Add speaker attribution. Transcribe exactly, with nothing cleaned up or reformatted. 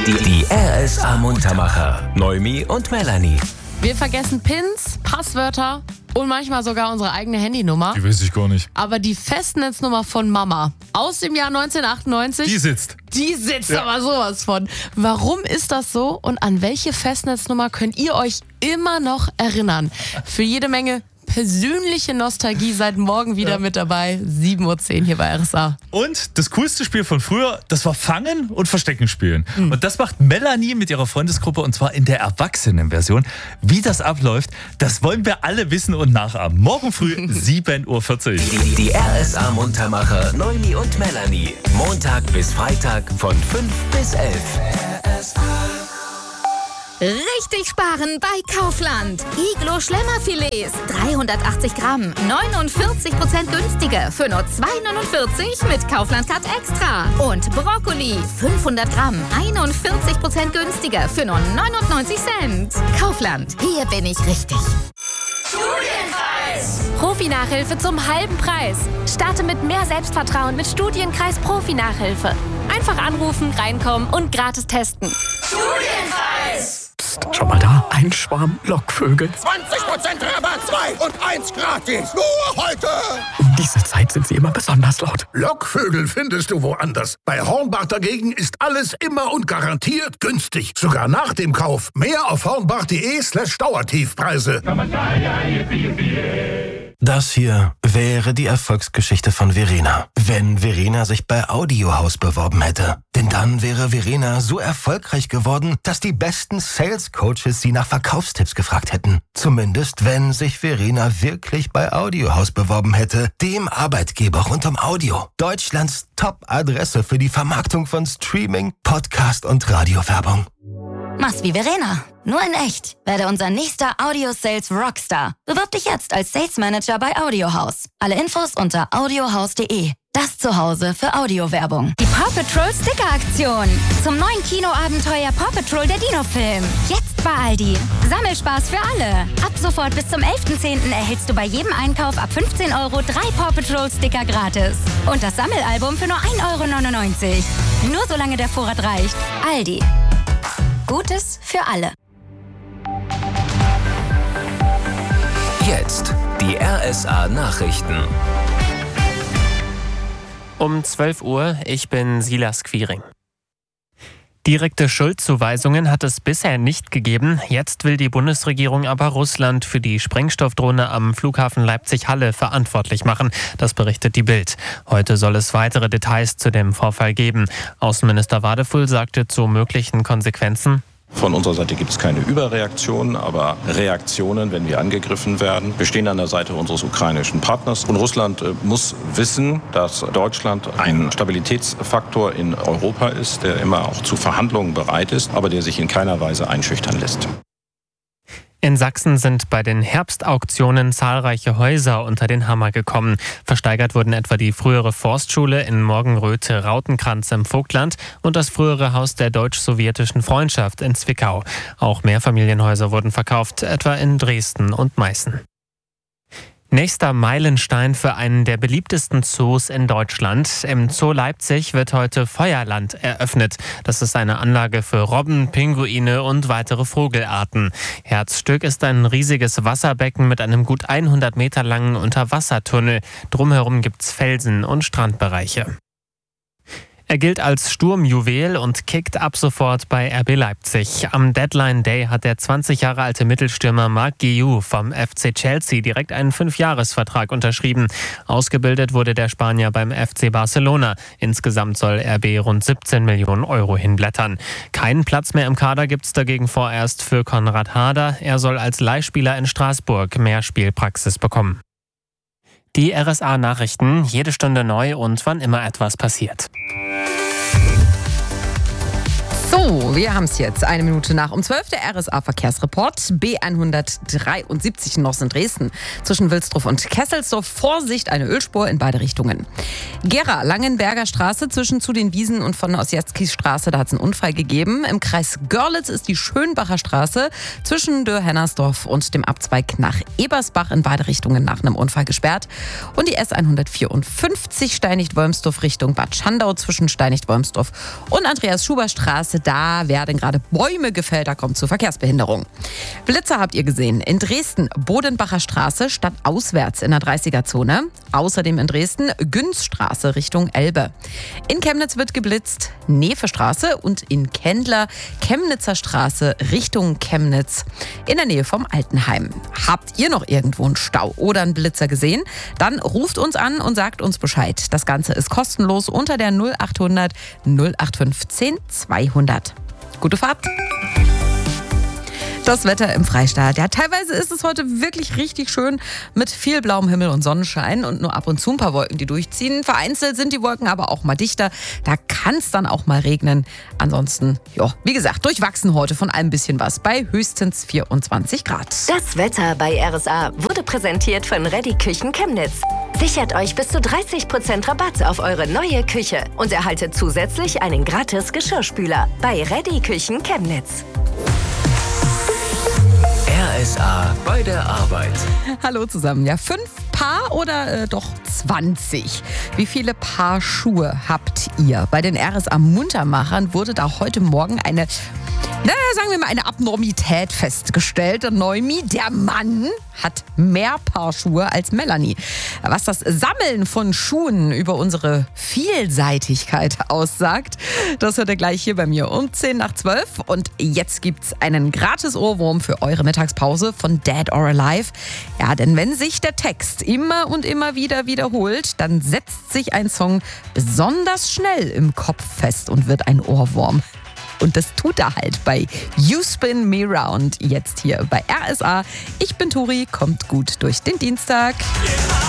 Speaker 1: Die, die R S A Muntermacher. Noemi und Melanie.
Speaker 2: Wir vergessen Pins, Passwörter und manchmal sogar unsere eigene Handynummer.
Speaker 3: Die weiß ich gar nicht.
Speaker 2: Aber die Festnetznummer von Mama aus dem Jahr neunzehnhundertachtundneunzig,
Speaker 3: Die sitzt.
Speaker 2: die sitzt
Speaker 3: Ja.
Speaker 2: aber sowas von. Warum ist das so und an welche Festnetznummer könnt ihr euch immer noch erinnern? Für jede Menge persönliche Nostalgie seid morgen wieder
Speaker 3: Ja.
Speaker 2: mit dabei. sieben Uhr zehn hier bei R S A.
Speaker 3: Und das coolste Spiel von früher, das war Fangen und Verstecken spielen. Mhm. Und das macht Melanie mit ihrer Freundesgruppe und zwar in der Erwachsenenversion. Wie das abläuft, das wollen wir alle wissen und nachahmen. Morgen früh sieben Uhr vierzig.
Speaker 1: Die, die R S A Muntermacher. Noemi und Melanie. Montag bis Freitag von fünf bis elf.
Speaker 4: Richtig sparen bei Kaufland. Iglo Schlemmerfilets, dreihundertachtzig Gramm, neunundvierzig Prozent günstiger für nur zwei neunundvierzig mit Kaufland Card Extra. Und Brokkoli, fünfhundert Gramm, einundvierzig Prozent günstiger für nur neunundneunzig Cent. Kaufland, hier bin ich richtig.
Speaker 5: Studienkreis! Profi-Nachhilfe zum halben Preis. Starte mit mehr Selbstvertrauen mit Studienkreis Profi-Nachhilfe. Einfach anrufen, reinkommen und gratis testen. Studienkreis!
Speaker 6: Psst, schau mal da, ein Schwarm Lockvögel.
Speaker 7: zwanzig Prozent Rabatt, zwei und eins gratis. Nur heute.
Speaker 6: Um diese Zeit sind sie immer besonders laut.
Speaker 7: Lockvögel findest du woanders. Bei Hornbach dagegen ist alles immer und garantiert günstig. Sogar nach dem Kauf. Mehr auf hornbach.de slash Dauertiefpreise.
Speaker 8: Das hier wäre die Erfolgsgeschichte von Verena, wenn Verena sich bei Audiohaus beworben hätte. Denn dann wäre Verena so erfolgreich geworden, dass die besten Sales Coaches sie nach Verkaufstipps gefragt hätten. Zumindest, wenn sich Verena wirklich bei Audiohaus beworben hätte, dem Arbeitgeber rund um Audio. Deutschlands Top-Adresse für die Vermarktung von Streaming, Podcast und Radiowerbung.
Speaker 4: Mach's wie Verena, nur in echt. Werde unser nächster Audio-Sales Rockstar. Bewirb dich jetzt als Sales Manager bei Audiohaus. Alle Infos unter audiohaus punkt de. Das Zuhause für Audiowerbung.
Speaker 5: Die Paw Patrol Sticker-Aktion. Zum neuen Kinoabenteuer Paw Patrol der Dino-Film. Jetzt bei Aldi. Sammelspaß für alle. Ab sofort bis zum elften zehnten erhältst du bei jedem Einkauf ab fünfzehn Euro drei Paw Patrol Sticker gratis. Und das Sammelalbum für nur ein Euro neunundneunzig. Nur solange der Vorrat reicht. Aldi. Gutes für alle.
Speaker 1: Jetzt die R S A Nachrichten.
Speaker 9: Um zwölf Uhr, ich bin Silas Quiring. Direkte Schuldzuweisungen hat es bisher nicht gegeben. Jetzt will die Bundesregierung aber Russland für die Sprengstoffdrohne am Flughafen Leipzig-Halle verantwortlich machen. Das berichtet die Bild. Heute soll es weitere Details zu dem Vorfall geben. Außenminister Wadefull sagte zu möglichen Konsequenzen:
Speaker 10: Von unserer Seite gibt es keine Überreaktionen, aber Reaktionen, wenn wir angegriffen werden. Wir stehen an der Seite unseres ukrainischen Partners. Und Russland äh, muss wissen, dass Deutschland ein Stabilitätsfaktor in Europa ist, der immer auch zu Verhandlungen bereit ist, aber der sich in keiner Weise einschüchtern lässt.
Speaker 9: In Sachsen sind bei den Herbstauktionen zahlreiche Häuser unter den Hammer gekommen. Versteigert wurden etwa die frühere Forstschule in Morgenröte-Rautenkranz im Vogtland und das frühere Haus der deutsch-sowjetischen Freundschaft in Zwickau. Auch Mehrfamilienhäuser wurden verkauft, etwa in Dresden und Meißen. Nächster Meilenstein für einen der beliebtesten Zoos in Deutschland. Im Zoo Leipzig wird heute Feuerland eröffnet. Das ist eine Anlage für Robben, Pinguine und weitere Vogelarten. Herzstück ist ein riesiges Wasserbecken mit einem gut hundert Meter langen Unterwassertunnel. Drumherum gibt's Felsen und Strandbereiche. Er gilt als Sturmjuwel und kickt ab sofort bei R B Leipzig. Am Deadline Day hat der zwanzig Jahre alte Mittelstürmer Marc Guiu vom F C Chelsea direkt einen Fünfjahresvertrag unterschrieben. Ausgebildet wurde der Spanier beim F C Barcelona. Insgesamt soll R B rund siebzehn Millionen Euro hinblättern. Keinen Platz mehr im Kader gibt's dagegen vorerst für Konrad Harder. Er soll als Leihspieler in Straßburg mehr Spielpraxis bekommen. Die R S A-Nachrichten, jede Stunde neu und wann immer etwas passiert.
Speaker 2: So, wir haben es jetzt. Eine Minute nach um zwölf, der R S A-Verkehrsreport. B hundertdreiundsiebzig Norst in Dresden. Zwischen Wilsdruff und Kesselsdorf. Vorsicht, eine Ölspur in beide Richtungen. Gera, Langenberger Straße zwischen zu den Wiesen und von Ossietzkis Straße. Da hat es einen Unfall gegeben. Im Kreis Görlitz ist die Schönbacher Straße zwischen Dürr-Hennersdorf und dem Abzweig nach Ebersbach in beide Richtungen nach einem Unfall gesperrt. Und die S hundertvierundfünfzig Steinigt-Wolmsdorf Richtung Bad Schandau zwischen Steinigt-Wolmsdorf und Andreas-Schuber-Straße. Da werden gerade Bäume gefällt, da kommt zu Verkehrsbehinderung. Blitzer habt ihr gesehen. In Dresden, Bodenbacher Straße, statt auswärts in der dreißiger-Zone. Außerdem in Dresden, Günzstraße Richtung Elbe. In Chemnitz wird geblitzt, Nefestraße und in Kendler, Chemnitzer Straße Richtung Chemnitz in der Nähe vom Altenheim. Habt ihr noch irgendwo einen Stau oder einen Blitzer gesehen? Dann ruft uns an und sagt uns Bescheid. Das Ganze ist kostenlos unter der null acht hundert null acht fünfzehn zweihundert. Gute Fahrt! Das Wetter im Freistaat. Ja, teilweise ist es heute wirklich richtig schön mit viel blauem Himmel und Sonnenschein und nur ab und zu ein paar Wolken, die durchziehen. Vereinzelt sind die Wolken aber auch mal dichter. Da kann es dann auch mal regnen. Ansonsten, ja, wie gesagt, durchwachsen heute von allem bisschen was bei höchstens vierundzwanzig Grad.
Speaker 11: Das Wetter bei R S A wurde präsentiert von Ready Küchen Chemnitz. Sichert euch bis zu dreißig Prozent Rabatt auf eure neue Küche und erhaltet zusätzlich einen gratis Geschirrspüler bei Ready Küchen Chemnitz.
Speaker 1: R S A bei der Arbeit.
Speaker 2: Hallo zusammen. Ja, fünf Paar oder äh, doch zwanzig? Wie viele Paar Schuhe habt ihr? Bei den R S A Muntermachern wurde da heute Morgen eine, na, sagen wir mal, eine Abnormität festgestellt. Der Neumi, der Mann, hat mehr Paar Schuhe als Melanie. Was das Sammeln von Schuhen über unsere Vielseitigkeit aussagt, das hört ihr gleich hier bei mir um zehn nach zwölf. Und jetzt gibt's einen gratis Ohrwurm für eure Mittagspause von Dead or Alive. Ja, denn wenn sich der Text immer und immer wieder wiederholt, dann setzt sich ein Song besonders schnell im Kopf fest und wird ein Ohrwurm. Und das tut er halt bei You Spin Me Round, jetzt hier bei R S A. Ich bin Turi, kommt gut durch den Dienstag.